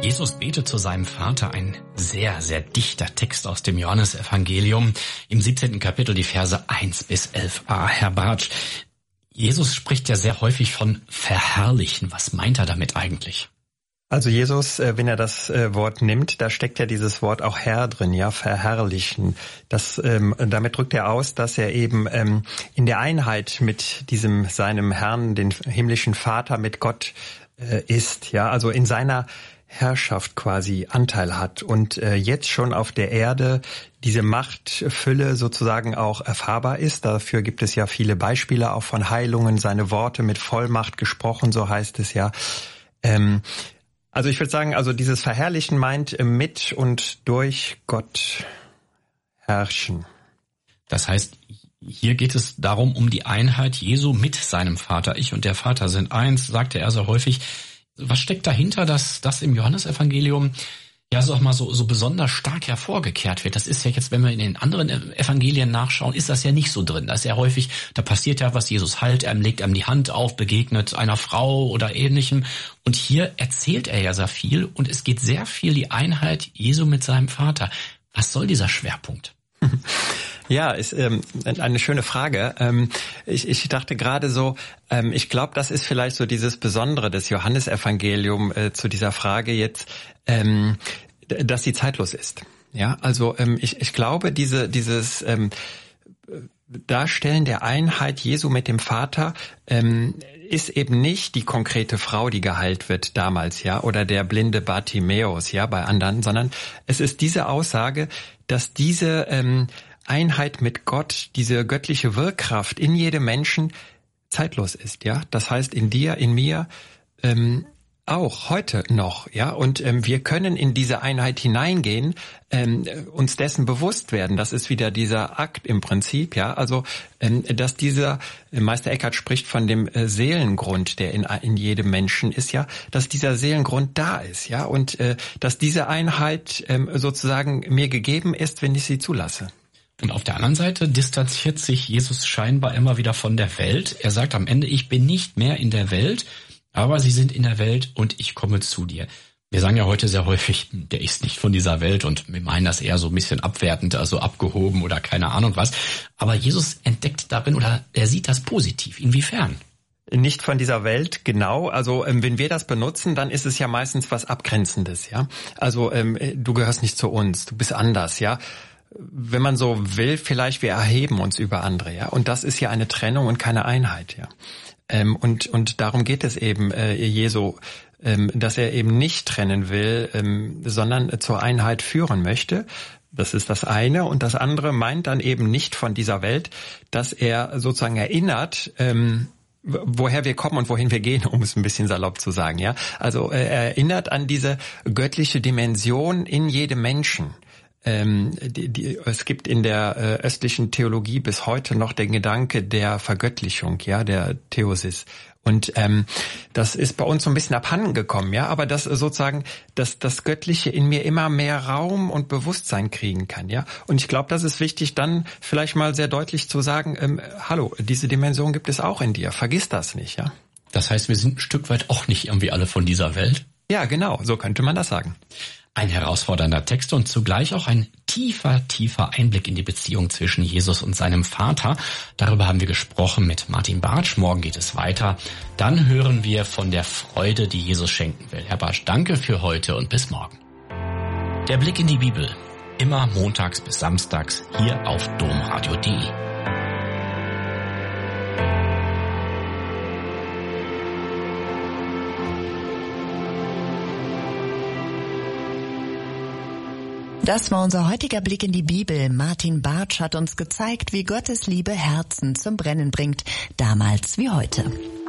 Jesus betet zu seinem Vater, ein sehr, sehr dichter Text aus dem Johannesevangelium, im 17. Kapitel, die Verse 1 bis 11a. Herr Bartsch, Jesus spricht ja sehr häufig von verherrlichen. Was meint er damit eigentlich? Also Jesus, wenn er das Wort nimmt, da steckt ja dieses Wort auch Herr drin, ja, verherrlichen. Damit drückt er aus, dass er eben in der Einheit mit seinem Herrn, den himmlischen Vater, mit Gott ist, ja, also in seiner Herrschaft quasi Anteil hat und jetzt schon auf der Erde diese Machtfülle sozusagen auch erfahrbar ist. Dafür gibt es ja viele Beispiele auch von Heilungen, seine Worte mit Vollmacht gesprochen, so heißt es ja. Also ich würde sagen, also dieses Verherrlichen meint mit und durch Gott herrschen. Das heißt, hier geht es darum, um die Einheit Jesu mit seinem Vater. Ich und der Vater sind eins, sagte er so häufig. Was steckt dahinter, dass das im Johannesevangelium ja so besonders stark hervorgekehrt wird? Das ist ja jetzt, wenn wir in den anderen Evangelien nachschauen, ist das ja nicht so drin. Da ist ja häufig, da passiert ja was, Jesus heilt, er legt einem die Hand auf, begegnet einer Frau oder ähnlichem. Und hier erzählt er ja sehr viel und es geht sehr viel die Einheit Jesu mit seinem Vater. Was soll dieser Schwerpunkt? Ja, ist eine schöne Frage. Ich dachte gerade so, ich glaube, das ist vielleicht so dieses Besondere des Johannesevangelium zu dieser Frage jetzt, dass sie zeitlos ist. Ja, also ich glaube, dieses Darstellen der Einheit Jesu mit dem Vater ist eben nicht die konkrete Frau, die geheilt wird damals, ja, oder der blinde Bartimäus, ja, bei anderen, sondern es ist diese Aussage, dass diese Einheit mit Gott, diese göttliche Wirkkraft in jedem Menschen zeitlos ist, ja. Das heißt in dir, in mir, auch heute noch, ja. Und wir können in diese Einheit hineingehen, uns dessen bewusst werden. Das ist wieder dieser Akt im Prinzip, ja. Also, dass dieser Meister Eckhart spricht von dem Seelengrund, der in jedem Menschen ist, ja, dass dieser Seelengrund da ist, ja. Und dass diese Einheit sozusagen mir gegeben ist, wenn ich sie zulasse. Und auf der anderen Seite distanziert sich Jesus scheinbar immer wieder von der Welt. Er sagt am Ende, ich bin nicht mehr in der Welt, aber sie sind in der Welt und ich komme zu dir. Wir sagen ja heute sehr häufig, der ist nicht von dieser Welt und wir meinen das eher so ein bisschen abwertend, also abgehoben oder keine Ahnung was. Aber Jesus entdeckt darin oder er sieht das positiv. Inwiefern? Nicht von dieser Welt, genau. Also wenn wir das benutzen, dann ist es ja meistens was Abgrenzendes, ja. Also du gehörst nicht zu uns, du bist anders, ja. Wenn man so will, vielleicht wir erheben uns über andere, ja. Und das ist ja eine Trennung und keine Einheit, ja. Und darum geht es eben Jesu, dass er eben nicht trennen will, sondern zur Einheit führen möchte. Das ist das eine. Und das andere meint dann eben nicht von dieser Welt, dass er sozusagen erinnert, woher wir kommen und wohin wir gehen, um es ein bisschen salopp zu sagen, ja. Also er erinnert an diese göttliche Dimension in jedem Menschen. Es gibt in der östlichen Theologie bis heute noch den Gedanke der Vergöttlichung, ja, der Theosis. Und das ist bei uns so ein bisschen abhanden gekommen, ja, aber das sozusagen, dass das Göttliche in mir immer mehr Raum und Bewusstsein kriegen kann, ja. Und ich glaube, das ist wichtig, dann vielleicht mal sehr deutlich zu sagen, hallo, diese Dimension gibt es auch in dir, vergiss das nicht, ja. Das heißt, wir sind ein Stück weit auch nicht irgendwie alle von dieser Welt? Ja, genau, so könnte man das sagen. Ein herausfordernder Text und zugleich auch ein tiefer Einblick in die Beziehung zwischen Jesus und seinem Vater. Darüber haben wir gesprochen mit Martin Bartsch. Morgen geht es weiter. Dann hören wir von der Freude, die Jesus schenken will. Herr Bartsch, danke für heute und bis morgen. Der Blick in die Bibel. Immer montags bis samstags hier auf domradio.de. Das war unser heutiger Blick in die Bibel. Martin Bartsch hat uns gezeigt, wie Gottes Liebe Herzen zum Brennen bringt, damals wie heute.